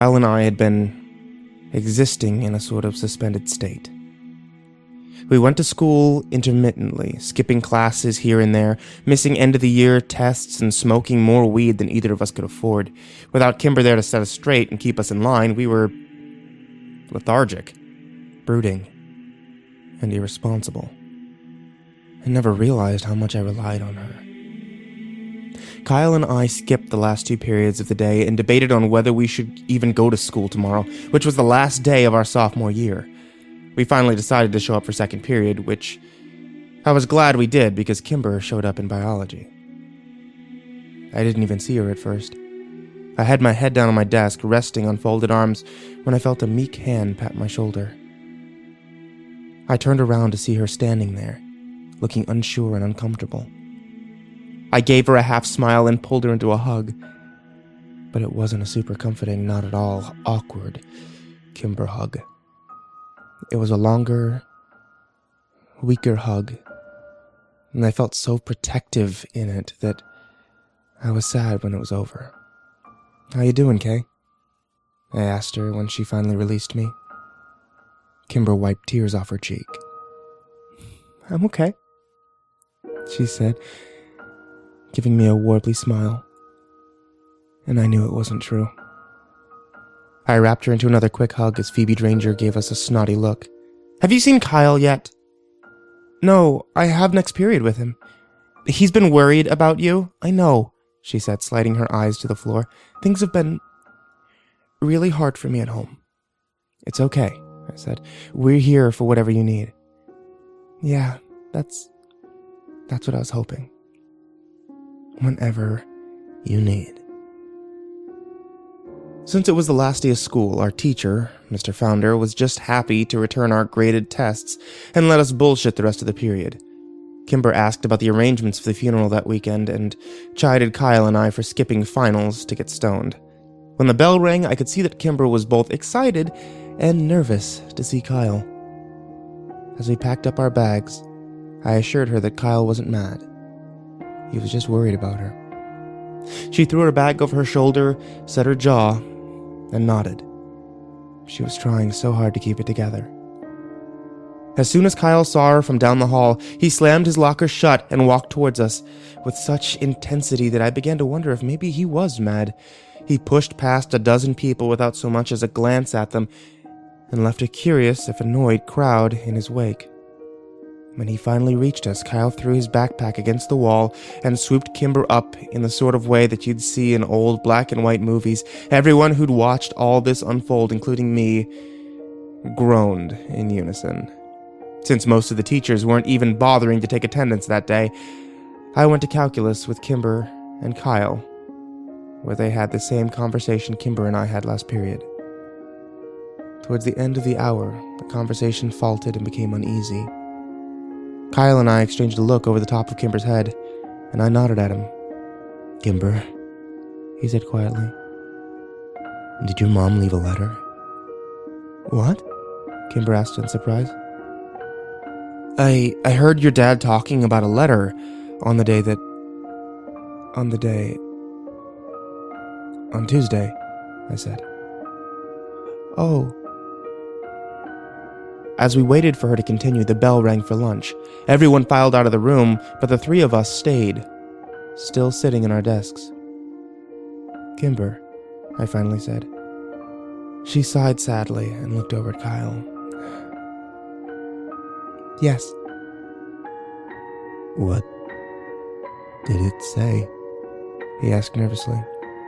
Kyle and I had been existing in a sort of suspended state. We went to school intermittently, skipping classes here and there, missing end-of-the-year tests and smoking more weed than either of us could afford. Without Kimber there to set us straight and keep us in line, we were lethargic, brooding, and irresponsible. I never realized how much I relied on her. Kyle and I skipped the last 2 periods of the day and debated on whether we should even go to school tomorrow, which was the last day of our sophomore year. We finally decided to show up for second period, which I was glad we did because Kimber showed up in biology. I didn't even see her at first. I had my head down on my desk, resting on folded arms, when I felt a meek hand pat my shoulder. I turned around to see her standing there, looking unsure and uncomfortable. I gave her a half smile and pulled her into a hug, but it wasn't a super comforting, not at all awkward Kimber hug. It was a longer, weaker hug, and I felt so protective in it that I was sad when it was over. "How you doing, Kay?" I asked her when she finally released me. Kimber wiped tears off her cheek. "I'm okay," she said, giving me a warbly smile, and I knew it wasn't true. I wrapped her into another quick hug as Phoebe Dranger gave us a snotty look. "Have you seen Kyle yet?" "No, I have next period with him. He's been worried about you, I know," she said, sliding her eyes to the floor. "Things have been really hard for me at home." "It's okay," I said. "We're here for whatever you need." "Yeah, that's what I was hoping. Whenever you need." Since it was the last day of school, our teacher, Mr. Founder, was just happy to return our graded tests and let us bullshit the rest of the period. Kimber asked about the arrangements for the funeral that weekend and chided Kyle and I for skipping finals to get stoned. When the bell rang, I could see that Kimber was both excited and nervous to see Kyle. As we packed up our bags, I assured her that Kyle wasn't mad. He was just worried about her. She threw her bag over her shoulder, set her jaw, and nodded. She was trying so hard to keep it together. As soon as Kyle saw her from down the hall, he slammed his locker shut and walked towards us with such intensity that I began to wonder if maybe he was mad. He pushed past a dozen people without so much as a glance at them and left a curious, if annoyed, crowd in his wake. When he finally reached us, Kyle threw his backpack against the wall and swooped Kimber up in the sort of way that you'd see in old black and white movies. Everyone who'd watched all this unfold, including me, groaned in unison. Since most of the teachers weren't even bothering to take attendance that day, I went to calculus with Kimber and Kyle, where they had the same conversation Kimber and I had last period. Towards the end of the hour, the conversation faltered and became uneasy. Kyle and I exchanged a look over the top of Kimber's head, and I nodded at him. "Kimber," he said quietly, "did your mom leave a letter?" "What?" Kimber asked in surprise. I heard your dad talking about a letter on Tuesday, I said. "Oh." As we waited for her to continue, the bell rang for lunch. Everyone filed out of the room, but the three of us stayed, still sitting in our desks. "Kimber," I finally said. She sighed sadly and looked over at Kyle. "Yes." "What did it say?" he asked nervously.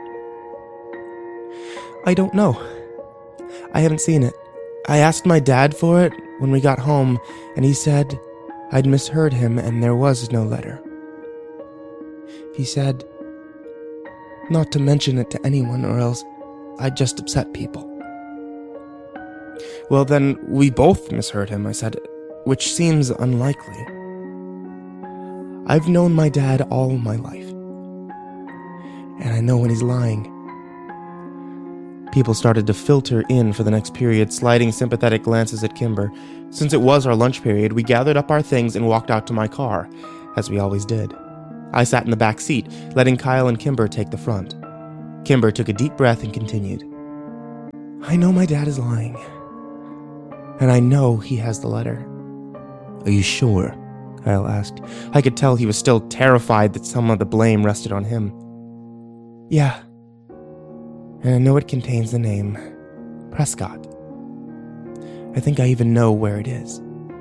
"I don't know. I haven't seen it. I asked my dad for it when we got home, and he said I'd misheard him and there was no letter. He said not to mention it to anyone or else I'd just upset people." "Well, then we both misheard him," I said, "which seems unlikely. I've known my dad all my life, and I know when he's lying." People started to filter in for the next period, sliding sympathetic glances at Kimber. Since it was our lunch period, we gathered up our things and walked out to my car, as we always did. I sat in the back seat, letting Kyle and Kimber take the front. Kimber took a deep breath and continued. I know my dad is lying. And I know he has the letter. Are you sure? Kyle asked. I could tell he was still terrified that some of the blame rested on him. Yeah. And I know it contains the name Prescott. I think I even know where it is.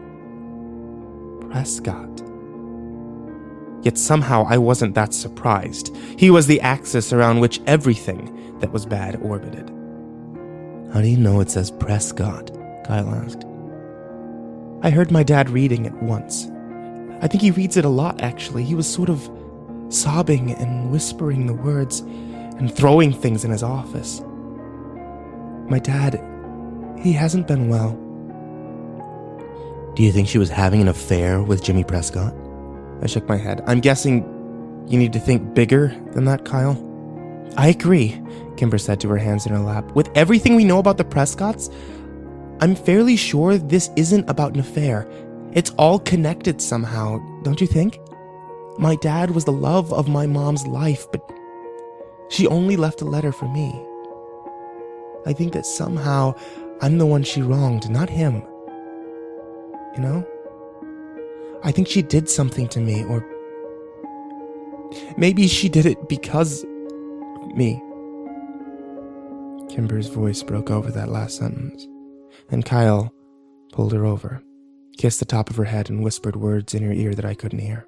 Prescott. Yet somehow I wasn't that surprised. He was the axis around which everything that was bad orbited. How do you know it says Prescott? Kyle asked. I heard my dad reading it once. I think he reads it a lot, actually. He was sort of sobbing and whispering the words and throwing things in his office. My dad, he hasn't been well. Do you think she was having an affair with Jimmy Prescott? I shook my head. I'm guessing you need to think bigger than that, Kyle. I agree, Kimber said to her hands in her lap. With everything we know about the Prescotts, I'm fairly sure this isn't about an affair. It's all connected somehow, don't you think? My dad was the love of my mom's life, but she only left a letter for me. I think that somehow I'm the one she wronged, not him. You know? I think she did something to me, or maybe she did it because of me. Kimber's voice broke over that last sentence, and Kyle pulled her over, kissed the top of her head, and whispered words in her ear that I couldn't hear.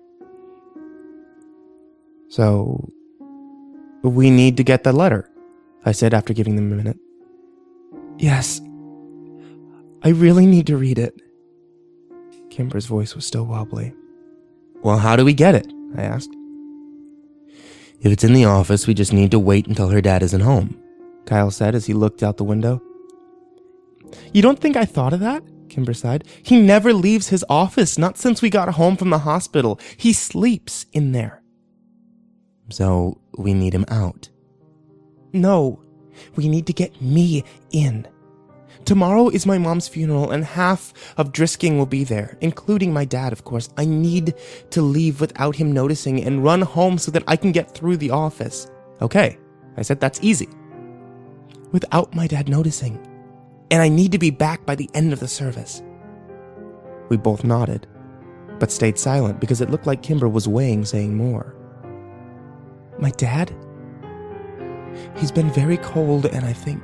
So, we need to get that letter, I said after giving them a minute. Yes, I really need to read it. Kimber's voice was still wobbly. Well, how do we get it? I asked. If it's in the office, we just need to wait until her dad isn't home, Kyle said as he looked out the window. You don't think I thought of that? Kimber sighed. He never leaves his office, not since we got home from the hospital. He sleeps in there. So we need him out. No, we need to get me in. Tomorrow is my mom's funeral, and half of Drisking will be there, including my dad, of course. I need to leave without him noticing and run home so that I can get through the office. Okay, I said that's easy. Without my dad noticing. And I need to be back by the end of the service. We both nodded, but stayed silent because it looked like Kimber was weighing saying more. My dad? He's been very cold, and I think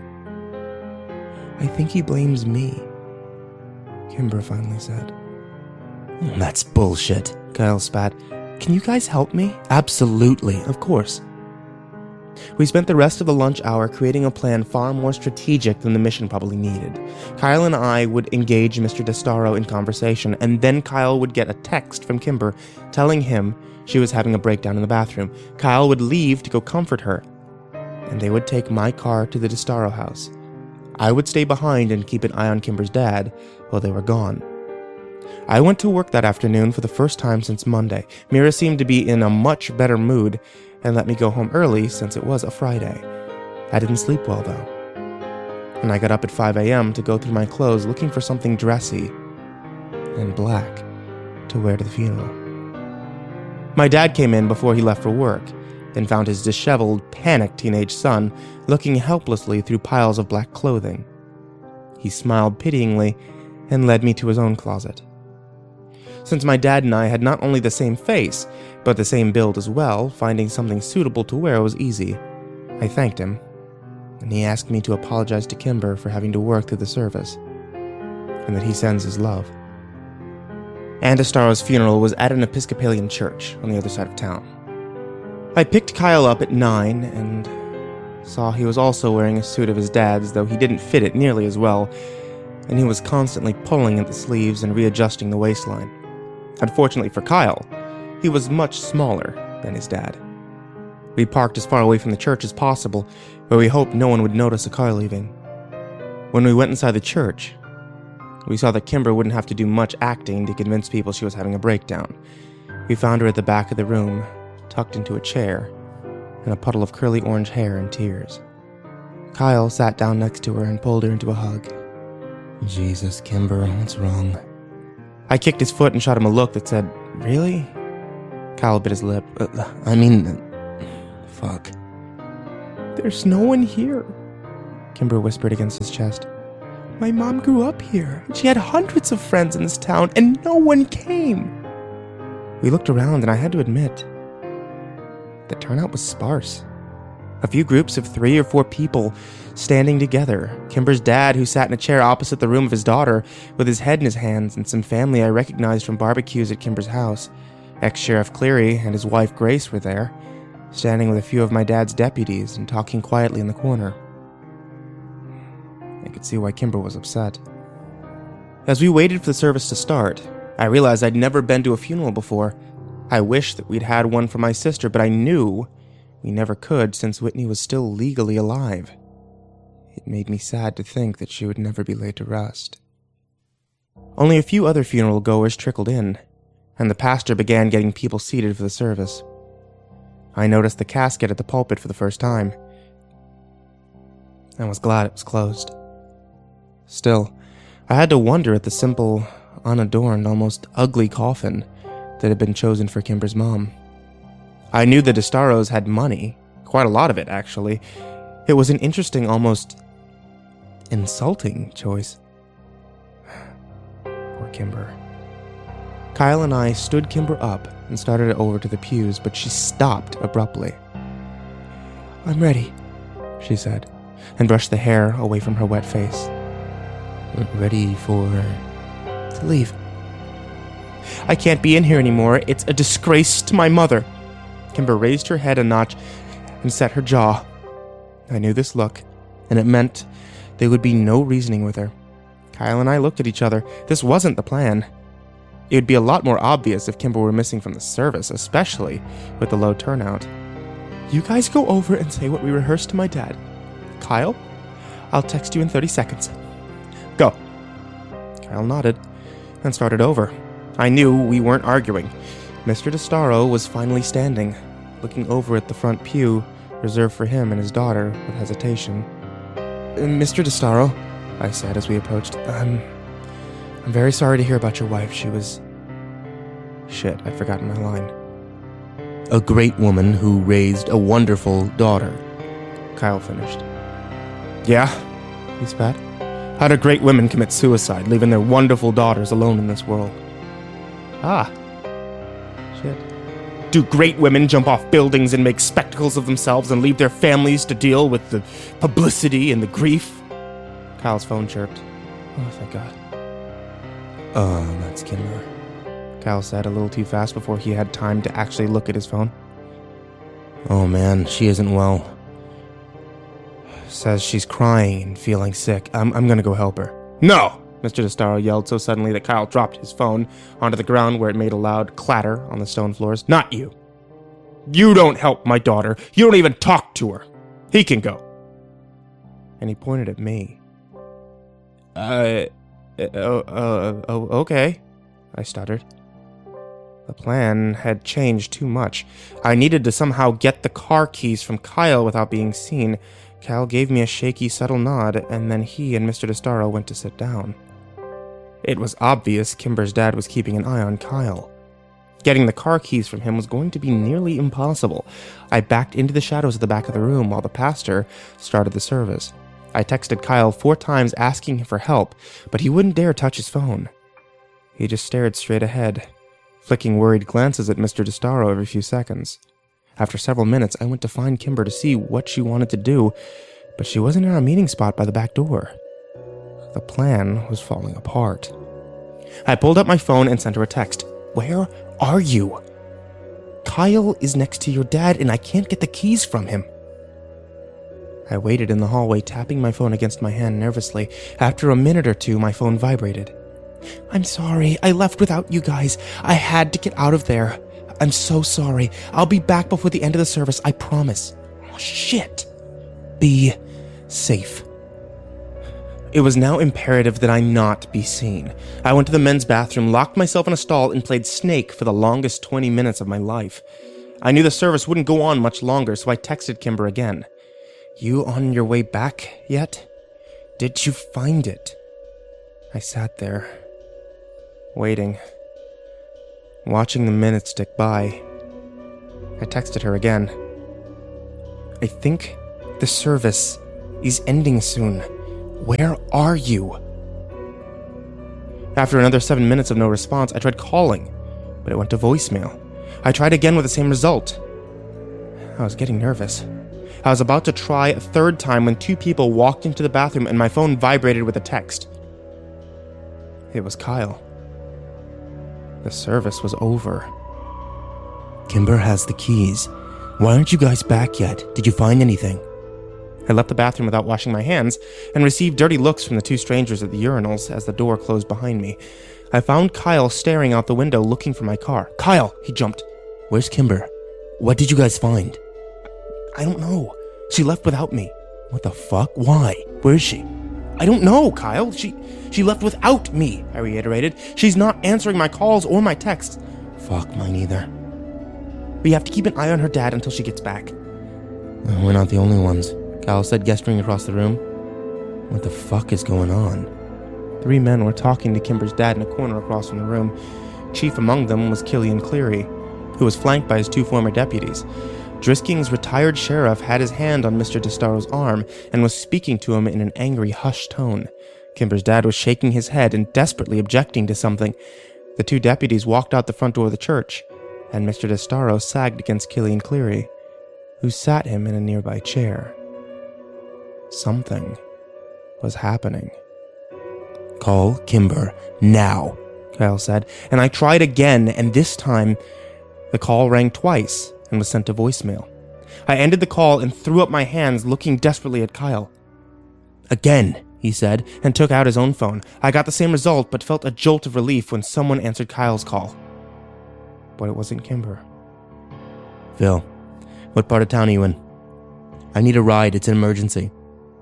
he blames me, Kimber finally said. That's bullshit, Kyle spat. Can you guys help me? Absolutely, of course. We spent the rest of the lunch hour creating a plan far more strategic than the mission probably needed. Kyle and I would engage Mr. DeStaro in conversation, and then Kyle would get a text from Kimber telling him she was having a breakdown in the bathroom. Kyle would leave to go comfort her, and they would take my car to the DeStaro house. I would stay behind and keep an eye on Kimber's dad while they were gone. I went to work that afternoon for the first time since Monday. Mira seemed to be in a much better mood and let me go home early since it was a Friday. I didn't sleep well, though. And I got up at 5 a.m. to go through my clothes looking for something dressy and black to wear to the funeral. My dad came in before he left for work and found his disheveled, panicked teenage son looking helplessly through piles of black clothing. He smiled pityingly and led me to his own closet. Since my dad and I had not only the same face, but the same build as well, finding something suitable to wear was easy. I thanked him, and he asked me to apologize to Kimber for having to work through the service, and that he sends his love. Ann DeStaro's funeral was at an Episcopalian church on the other side of town. I picked Kyle up at 9 and saw he was also wearing a suit of his dad's, though he didn't fit it nearly as well, and he was constantly pulling at the sleeves and readjusting the waistline. Unfortunately for Kyle, he was much smaller than his dad. We parked as far away from the church as possible, where we hoped no one would notice a car leaving. When we went inside the church, we saw that Kimber wouldn't have to do much acting to convince people she was having a breakdown. We found her at the back of the room, tucked into a chair, in a puddle of curly orange hair and tears. Kyle sat down next to her and pulled her into a hug. Jesus, Kimber, what's wrong? I kicked his foot and shot him a look that said, "Really?" Kyle bit his lip. Fuck. There's no one here. Kimber whispered against his chest. "My mom grew up here. She had hundreds of friends in this town, and no one came." We looked around, and I had to admit, the turnout was sparse. A few groups of 3 or 4 people standing together. Kimber's dad, who sat in a chair opposite the room of his daughter, with his head in his hands, and some family I recognized from barbecues at Kimber's house. Ex-Sheriff Cleary and his wife Grace were there, standing with a few of my dad's deputies and talking quietly in the corner. I could see why Kimber was upset. As we waited for the service to start, I realized I'd never been to a funeral before. I wished that we'd had one for my sister, but I knew we never could since Whitney was still legally alive. It made me sad to think that she would never be laid to rest. Only a few other funeral goers trickled in, and the pastor began getting people seated for the service. I noticed the casket at the pulpit for the first time. I was glad it was closed. Still, I had to wonder at the simple, unadorned, almost ugly coffin that had been chosen for Kimber's mom. I knew the DeStaros had money, quite a lot of it, actually. It was an interesting, almost insulting choice. Poor Kimber. Kyle and I stood Kimber up and started over to the pews, but she stopped abruptly. "I'm ready," she said, and brushed the hair away from her wet face. Ready to leave. "I can't be in here anymore. It's a disgrace to my mother." Kimber raised her head a notch and set her jaw. I knew this look, and it meant there would be no reasoning with her. Kyle and I looked at each other. This wasn't the plan. It would be a lot more obvious if Kimber were missing from the service, especially with the low turnout. "You guys go over and say what we rehearsed to my dad. Kyle, I'll text you in 30 seconds. Go." Kyle nodded and started over. I knew we weren't arguing. Mr. DeStaro was finally standing, looking over at the front pew reserved for him and his daughter with hesitation. "Mr. DeStaro," I said as we approached, I'm very sorry to hear about your wife. She was..." Shit, I'd forgotten my line. "A great woman who raised a wonderful daughter," Kyle finished. "Yeah," he spat. "How do great women commit suicide, leaving their wonderful daughters alone in this world?" "Ah. Shit. Do great women jump off buildings and make spectacles of themselves and leave their families to deal with the publicity and the grief?" Kyle's phone chirped. "Oh, thank God." That's Kimber," Kyle said a little too fast before he had time to actually look at his phone. "Oh man, she isn't well. Says she's crying and feeling sick. I'm gonna go help her." "No!" Mr. DeStaro yelled so suddenly that Kyle dropped his phone onto the ground where it made a loud clatter on the stone floors. "Not you. You don't help my daughter. You don't even talk to her. He can go." And he pointed at me. Okay, I stuttered. The plan had changed too much. I needed to somehow get the car keys from Kyle without being seen. Kyle gave me a shaky, subtle nod, and then he and Mr. DeStaro went to sit down. It was obvious Kimber's dad was keeping an eye on Kyle. Getting the car keys from him was going to be nearly impossible. I backed into the shadows at the back of the room while the pastor started the service. I texted Kyle 4 times asking him for help, but he wouldn't dare touch his phone. He just stared straight ahead, flicking worried glances at Mr. DeStaro every few seconds. After several minutes, I went to find Kimber to see what she wanted to do, but she wasn't in our meeting spot by the back door. The plan was falling apart. I pulled up my phone and sent her a text. "Where are you? Kyle is next to your dad and I can't get the keys from him." I waited in the hallway, tapping my phone against my hand nervously. After a minute or two, my phone vibrated. "I'm sorry, I left without you guys. I had to get out of there. I'm so sorry. I'll be back before the end of the service, I promise." Oh, shit. Be safe. It was now imperative that I not be seen. I went to the men's bathroom, locked myself in a stall, and played Snake for the longest 20 minutes of my life. I knew the service wouldn't go on much longer, so I texted Kimber again. "You on your way back yet? Did you find it?" I sat there, waiting, watching the minutes tick by. I texted her again. "I think the service is ending soon. Where are you? After another 7 minutes of no response, I tried calling, but it went to voicemail. I tried again with the same result. I was getting nervous. I was about to try a third time when 2 people walked into the bathroom and my phone vibrated with a text. It was Kyle. The service was over. Kimber has the keys. Why aren't you guys back yet? Did you find anything? I left the bathroom without washing my hands and received dirty looks from the 2 strangers at the urinals as the door closed behind me. I found Kyle staring out the window looking for my car. Kyle! He jumped. Where's Kimber? What did you guys find? I don't know. She left without me. What the fuck? Why? Where is she? I don't know, Kyle. She left without me, I reiterated. She's not answering my calls or my texts. Fuck, mine either. We have to keep an eye on her dad until she gets back. We're not the only ones, Kyle said, gesturing across the room. What the fuck is going on? 3 men were talking to Kimber's dad in a corner across from the room. Chief among them was Killian Cleary, who was flanked by his 2 former deputies. Drisking's retired sheriff had his hand on Mr. DeStaro's arm and was speaking to him in an angry, hushed tone. Kimber's dad was shaking his head and desperately objecting to something. The 2 deputies walked out the front door of the church, and Mr. DeStaro sagged against Killian Cleary, who sat him in a nearby chair. Something was happening. Call Kimber now, Kyle said, and I tried again, and this time the call rang twice and was sent to voicemail. I ended the call and threw up my hands, looking desperately at Kyle. Again, he said, and took out his own phone. I got the same result, but felt a jolt of relief when someone answered Kyle's call. But it wasn't Kimber. Phil, what part of town are you in? I need a ride, it's an emergency.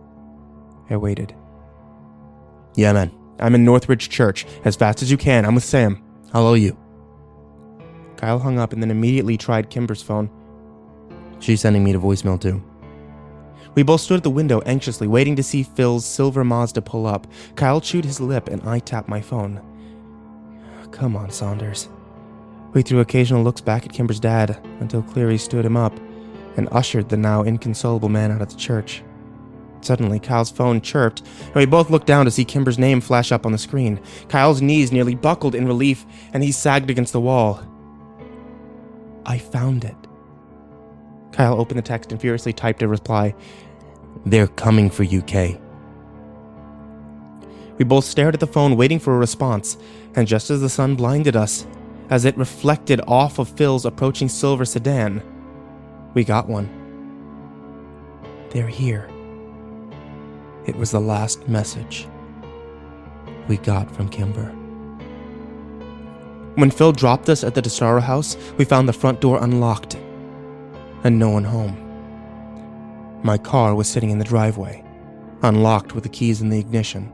I waited. Yeah, man. I'm in Northridge Church. As fast as you can. I'm with Sam. I'll owe you. Kyle hung up and then immediately tried Kimber's phone. She's sending me to voicemail too. We both stood at the window anxiously, waiting to see Phil's silver Mazda pull up. Kyle chewed his lip and I tapped my phone. Come on, Saunders. We threw occasional looks back at Kimber's dad until Cleary stood him up and ushered the now inconsolable man out of the church. Suddenly, Kyle's phone chirped, and we both looked down to see Kimber's name flash up on the screen. Kyle's knees nearly buckled in relief, and he sagged against the wall. I found it. Kyle opened the text and furiously typed a reply. They're coming for you, Kay. We both stared at the phone, waiting for a response, and just as the sun blinded us, as it reflected off of Phil's approaching silver sedan, we got one. They're here. It was the last message we got from Kimber. When Phil dropped us at the DeStaro house, we found the front door unlocked and no one home. My car was sitting in the driveway, unlocked with the keys in the ignition.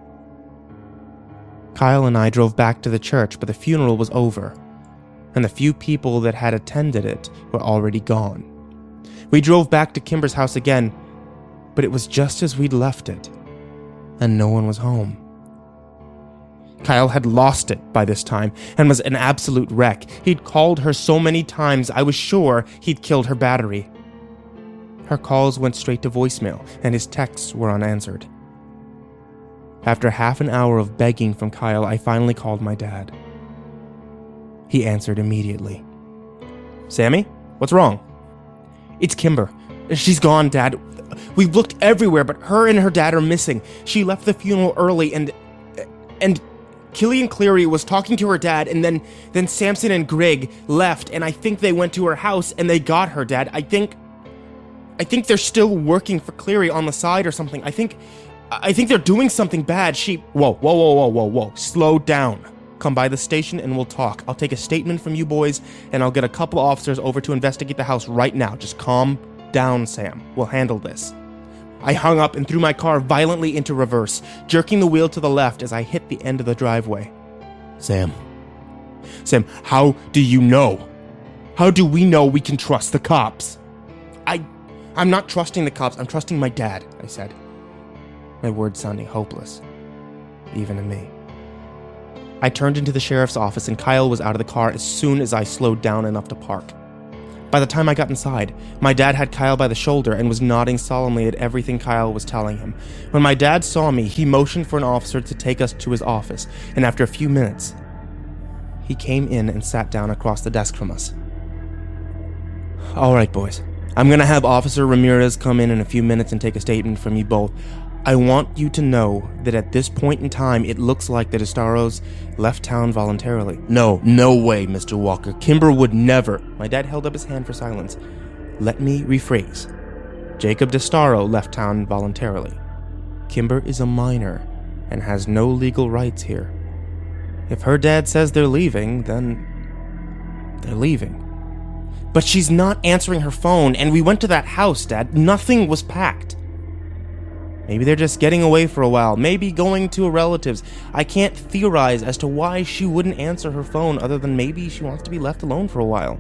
Kyle and I drove back to the church, but the funeral was over, and the few people that had attended it were already gone. We drove back to Kimber's house again, but it was just as we'd left it, and no one was home. Kyle had lost it by this time and was an absolute wreck. He'd called her so many times I was sure he'd killed her battery. Her calls went straight to voicemail, and his texts were unanswered. After half an hour of begging from Kyle, I finally called my dad. He answered immediately. Sammy, what's wrong? It's Kimber. She's gone, Dad. We've looked everywhere, but her and her dad are missing. She left the funeral early, and Killian Cleary was talking to her dad, and then Samson and Greg left, and I think they went to her house and they got her, Dad. I think they're still working for Cleary on the side or something. I think they're doing something bad. Whoa. Slow down. Come by the station and we'll talk. I'll take a statement from you boys, and I'll get a couple officers over to investigate the house right now. Just calm down, Sam. We'll handle this. I hung up and threw my car violently into reverse, jerking the wheel to the left as I hit the end of the driveway. Sam, how do you know? How do we know we can trust the cops? I'm not trusting the cops, I'm trusting my dad, I said. My words sounding hopeless, even to me. I turned into the sheriff's office and Kyle was out of the car as soon as I slowed down enough to park. By the time I got inside, my dad had Kyle by the shoulder and was nodding solemnly at everything Kyle was telling him. When my dad saw me, he motioned for an officer to take us to his office, and after a few minutes, he came in and sat down across the desk from us. "All right, boys. I'm gonna have Officer Ramirez come in a few minutes and take a statement from you both. I want you to know that at this point in time, it looks like the DeStaros left town voluntarily." "No way, Mr. Walker. Kimber would never." My dad held up his hand for silence. "Let me rephrase. Jacob DeStaro left town voluntarily. Kimber is a minor and has no legal rights here. If her dad says they're leaving, then they're leaving." "But she's not answering her phone, and we went to that house, Dad. Nothing was packed." "Maybe they're just getting away for a while, maybe going to a relative's. I can't theorize as to why she wouldn't answer her phone other than maybe she wants to be left alone for a while."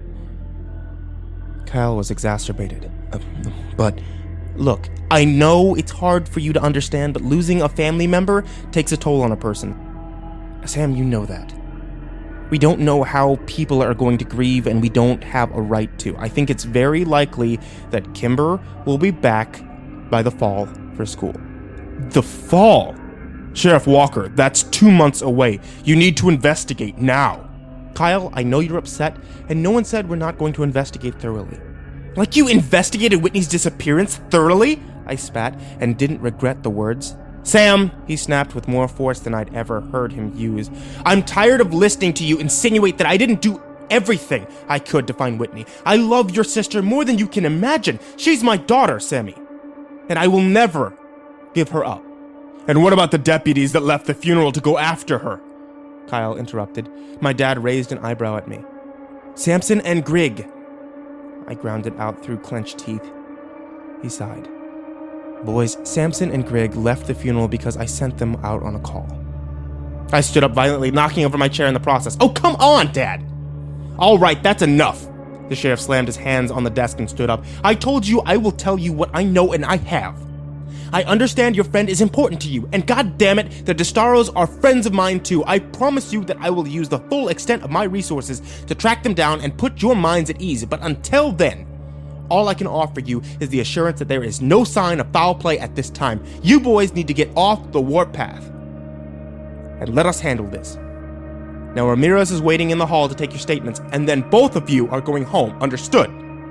Kyle was exacerbated. But look, I know it's hard for you to understand, but losing a family member takes a toll on a person. Sam, you know that. We don't know how people are going to grieve, and we don't have a right to. I think it's very likely that Kimber will be back by the fall for school." "The fall? Sheriff Walker, that's 2 months away. You need to investigate now." "Kyle, I know you're upset, and no one said we're not going to investigate thoroughly." "Like you investigated Whitney's disappearance thoroughly?" I spat, and didn't regret the words. "Sam," he snapped with more force than I'd ever heard him use, "I'm tired of listening to you insinuate that I didn't do everything I could to find Whitney. I love your sister more than you can imagine. She's my daughter, Sammy, and I will never give her up." "And what about the deputies that left the funeral to go after her?" Kyle interrupted. My dad raised an eyebrow at me. "Sampson and Grigg," I ground it out through clenched teeth. He sighed. "Boys, Sampson and Grigg left the funeral because I sent them out on a call." I stood up violently, knocking over my chair in the process. "Oh, come on, Dad!" "All right, that's enough." The sheriff slammed his hands on the desk and stood up. "I told you I will tell you what I know, and I have. I understand your friend is important to you, and god damn it, the DeStaros are friends of mine too. I promise you that I will use the full extent of my resources to track them down and put your minds at ease, but until then, all I can offer you is the assurance that there is no sign of foul play at this time. You boys need to get off the warpath and let us handle this. Now Ramirez is waiting in the hall to take your statements, and then both of you are going home, understood?"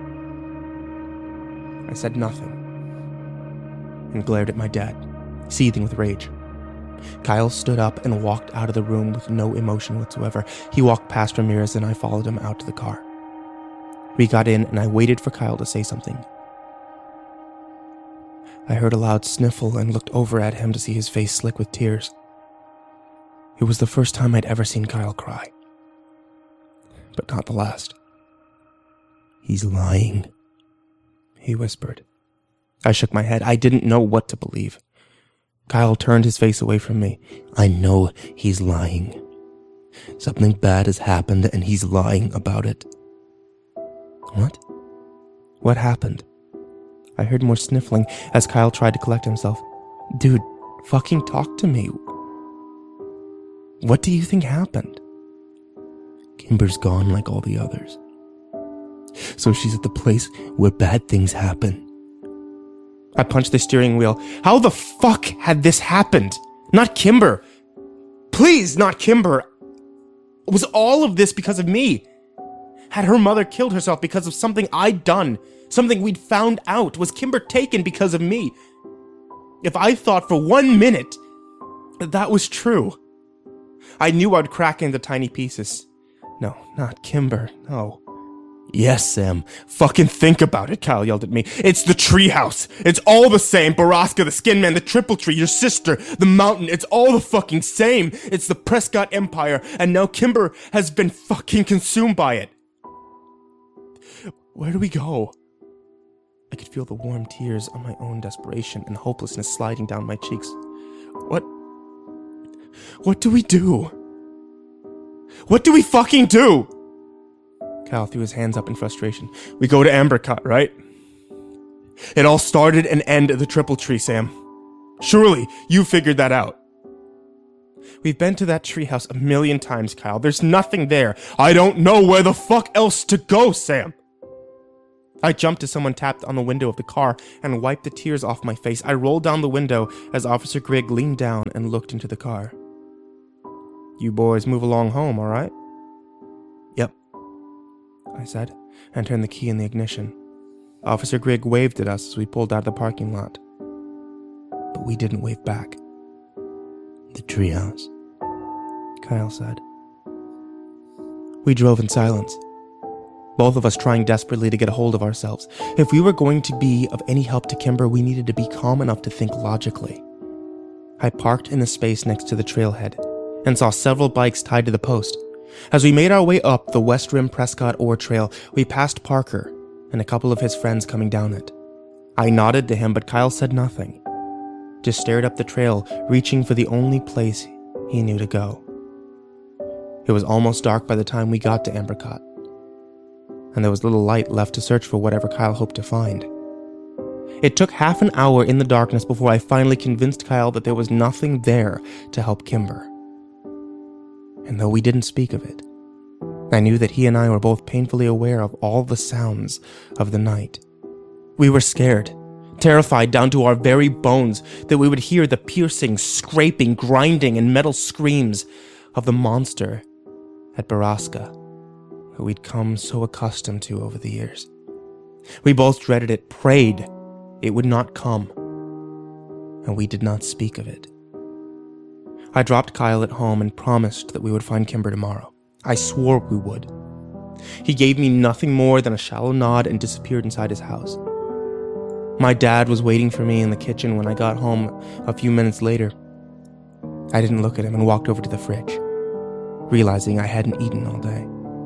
I said nothing and glared at my dad, seething with rage. Kyle stood up and walked out of the room with no emotion whatsoever. He walked past Ramirez and I followed him out to the car. We got in and I waited for Kyle to say something. I heard a loud sniffle and looked over at him to see his face slick with tears. It was the first time I'd ever seen Kyle cry. But not the last. "He's lying," he whispered. I shook my head. I didn't know what to believe. Kyle turned his face away from me. "I know he's lying. Something bad has happened and he's lying about it." "What? What happened?" I heard more sniffling as Kyle tried to collect himself. "Dude, fucking talk to me. What do you think happened?" "Kimber's gone like all the others. So she's at the place where bad things happen." I punched the steering wheel. How the fuck had this happened? Not Kimber. Please, not Kimber. Was all of this because of me? Had her mother killed herself because of something I'd done? Something we'd found out? Was Kimber taken because of me? If I thought for 1 minute that was true, I knew I'd crack into tiny pieces. No, not Kimber, no. "Yes, Sam, fucking think about it," Kyle yelled at me. "It's the treehouse. It's all the same. Baraska, the Skin Man, the Triple Tree, your sister, the mountain. It's all the fucking same. It's the Prescott Empire, and now Kimber has been fucking consumed by it. Where do we go?" I could feel the warm tears on my own desperation and hopelessness sliding down my cheeks. What do we do? What do we fucking do? Kyle threw his hands up in frustration. "We go to Ambercut, right? It all started and ended at the Triple Tree, Sam. Surely you figured that out." "We've been to that treehouse 1,000,000 times, Kyle. There's nothing there. I don't know where the fuck else to go, Sam." I jumped as someone tapped on the window of the car and wiped the tears off my face. I rolled down the window as Officer Grigg leaned down and looked into the car. "You boys move along home, all right?" "Yep," I said, and turned the key in the ignition. Officer Grigg waved at us as we pulled out of the parking lot. But we didn't wave back. "The treehouse," Kyle said. We drove in silence, both of us trying desperately to get a hold of ourselves. If we were going to be of any help to Kimber, we needed to be calm enough to think logically. I parked in the space next to the trailhead and saw several bikes tied to the post. As we made our way up the West Rim Prescott Ore Trail, we passed Parker and a couple of his friends coming down it. I nodded to him, but Kyle said nothing, just stared up the trail, reaching for the only place he knew to go. It was almost dark by the time we got to Ambercott, and there was little light left to search for whatever Kyle hoped to find. It took half an hour in the darkness before I finally convinced Kyle that there was nothing there to help Kimber. And though we didn't speak of it, I knew that he and I were both painfully aware of all the sounds of the night. We were scared, terrified down to our very bones that we would hear the piercing, scraping, grinding, and metal screams of the monster at Baraska, who we'd come so accustomed to over the years. We both dreaded it, prayed it would not come, and we did not speak of it. I dropped Kyle at home and promised that we would find Kimber tomorrow. I swore we would. He gave me nothing more than a shallow nod and disappeared inside his house. My dad was waiting for me in the kitchen when I got home a few minutes later. I didn't look at him and walked over to the fridge, realizing I hadn't eaten all day.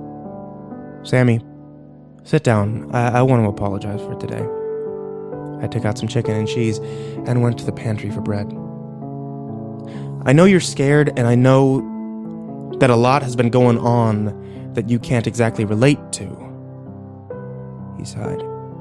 "Sammy, sit down. I want to apologize for today." I took out some chicken and cheese and went to the pantry for bread. "I know you're scared, and I know that a lot has been going on that you can't exactly relate to," he sighed.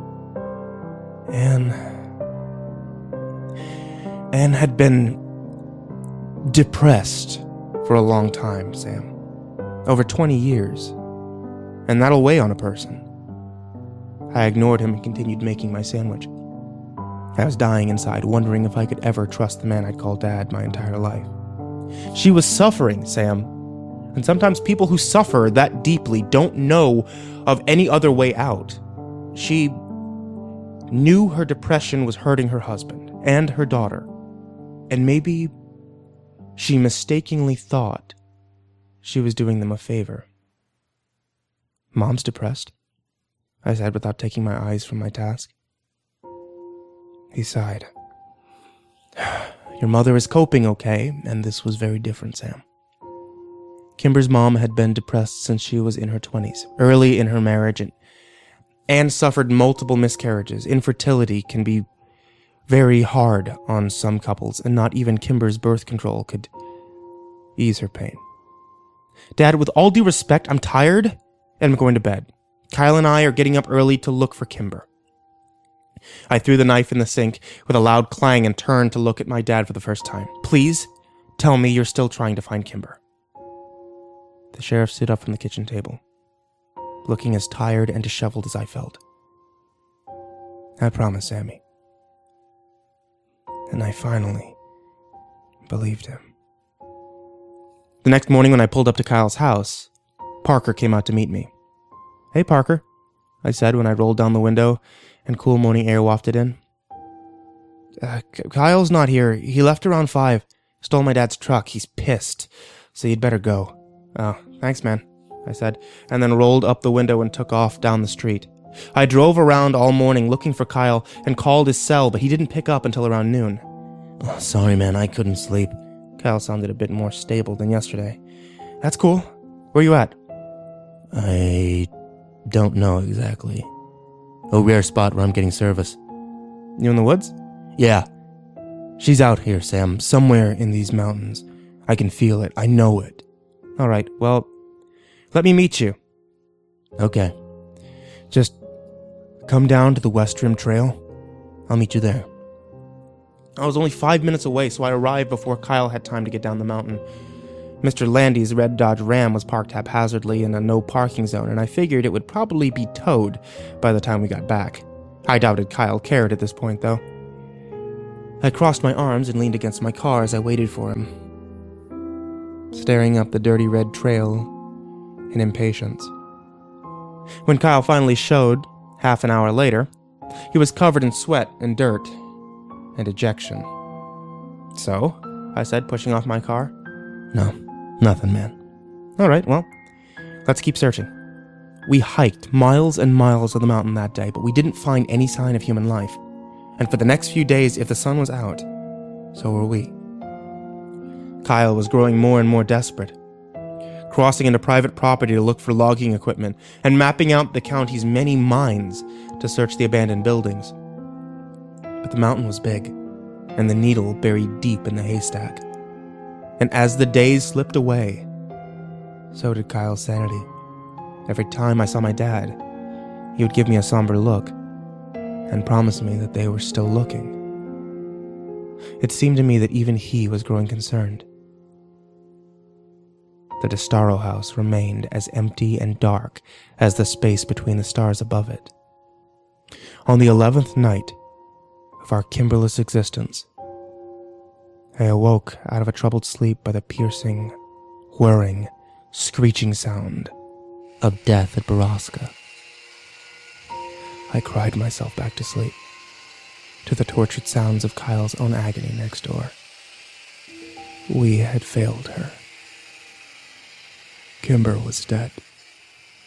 Anne had been depressed for a long time, Sam. Over 20 years. And that'll weigh on a person. I ignored him and continued making my sandwich. I was dying inside, wondering if I could ever trust the man I'd called Dad my entire life. She was suffering, Sam. And sometimes people who suffer that deeply don't know of any other way out. She knew her depression was hurting her husband and her daughter. And maybe she mistakenly thought she was doing them a favor. "Mom's depressed," I said without taking my eyes from my task. He sighed. "Your mother is coping okay, and this was very different, Sam. Kimber's mom had been depressed since she was in her 20s, early in her marriage, and suffered multiple miscarriages. Infertility can be very hard on some couples, and not even Kimber's birth control could ease her pain. Dad, with all due respect, I'm tired and I'm going to bed. Kyle and I are getting up early to look for Kimber." I threw the knife in the sink with a loud clang and turned to look at my dad for the first time. "Please tell me you're still trying to find Kimber." The sheriff stood up from the kitchen table, looking as tired and disheveled as I felt. "I promise, Sammy." And I finally believed him. The next morning when I pulled up to Kyle's house, Parker came out to meet me. "Hey, Parker," I said when I rolled down the window and cool morning air wafted in. Kyle's not here. He left around 5. Stole my dad's truck. He's pissed, so you'd better go." "Oh, thanks, man," I said, and then rolled up the window and took off down the street. I drove around all morning looking for Kyle and called his cell, but he didn't pick up until around noon. "Oh, sorry, man, I couldn't sleep." Kyle sounded a bit more stable than yesterday. "That's cool. Where you at?" "I don't know exactly. A rare spot where I'm getting service." "You in the woods?" "Yeah. She's out here, Sam, somewhere in these mountains. I can feel it. I know it." "All right, well, let me meet you." "Okay. Just come down to the West Rim Trail. I'll meet you there." I was only 5 minutes away, so I arrived before Kyle had time to get down the mountain. Mr. Landy's red Dodge Ram was parked haphazardly in a no-parking zone, and I figured it would probably be towed by the time we got back. I doubted Kyle cared at this point, though. I crossed my arms and leaned against my car as I waited for him, staring up the dirty red trail in impatience. When Kyle finally showed, half an hour later, he was covered in sweat and dirt and ejection. "So?" I said, pushing off my car. No, nothing, man. "All right, well, let's keep searching." We hiked miles and miles of the mountain that day, but we didn't find any sign of human life. And for the next few days, if the sun was out, so were we. Kyle was growing more and more desperate, crossing into private property to look for logging equipment and mapping out the county's many mines to search the abandoned buildings. But the mountain was big, and the needle buried deep in the haystack. And as the days slipped away, so did Kyle's sanity. Every time I saw my dad, he would give me a somber look and promise me that they were still looking. It seemed to me that even he was growing concerned. The Destaro house remained as empty and dark as the space between the stars above it. On the 11th night of our Kimberless existence, I awoke out of a troubled sleep by the piercing, whirring, screeching sound of death at Baraska. I cried myself back to sleep, to the tortured sounds of Kyle's own agony next door. We had failed her. Kimber was dead.